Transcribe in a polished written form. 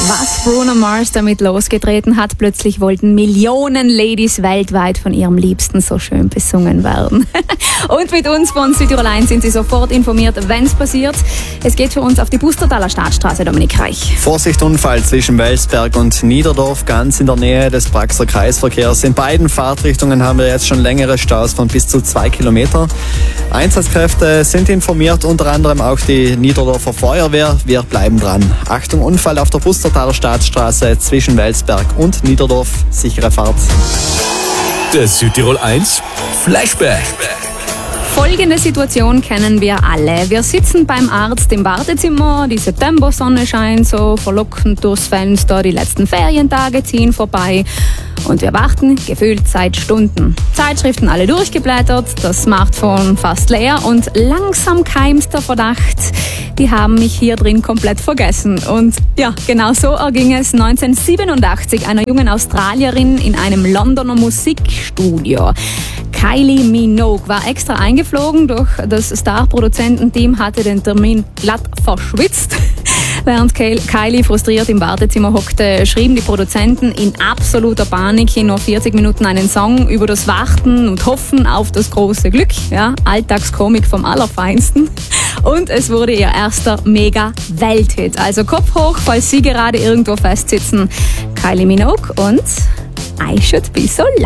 Was Bruno Mars damit losgetreten hat, plötzlich wollten Millionen Ladies weltweit von ihrem Liebsten so schön besungen werden. Und mit uns von Südtirol 1 sind Sie sofort informiert, wenn es passiert. Es geht für uns auf die Bustertaler Staatsstraße, Dominik Reich. Vorsicht, Unfall zwischen Welsberg und Niederdorf, ganz in der Nähe des Praxer Kreisverkehrs. In beiden Fahrtrichtungen haben wir jetzt schon längere Staus von bis zu 2 Kilometer. Einsatzkräfte sind informiert, unter anderem auch die Niederdorfer Feuerwehr. Wir bleiben dran. Achtung, Unfall auf der Bustertaler Staatsstraße zwischen Welsberg und Niederdorf. Sichere Fahrt. Der Südtirol 1 Flashback. Folgende Situation kennen wir alle. Wir sitzen beim Arzt im Wartezimmer, die Septembersonne scheint so verlockend durchs Fenster, die letzten Ferientage ziehen vorbei und wir warten gefühlt seit Stunden. Zeitschriften alle durchgeblättert, das Smartphone fast leer und langsam keimt der Verdacht, die haben mich hier drin komplett vergessen. Und ja, genau so erging es 1987 einer jungen Australierin in einem Londoner Musikstudio. Kylie Minogue war extra eingeflogen, doch das Star-Produzententeam hatte den Termin glatt verschwitzt. Während Kylie frustriert im Wartezimmer hockte, schrieben die Produzenten in absoluter Panik in nur 40 Minuten einen Song über das Warten und Hoffen auf das große Glück. Ja, Alltagskomik vom Allerfeinsten. Und es wurde ihr erster Mega-Welthit. Also Kopf hoch, falls Sie gerade irgendwo festsitzen. Kylie Minogue und I Should Be So Lucky.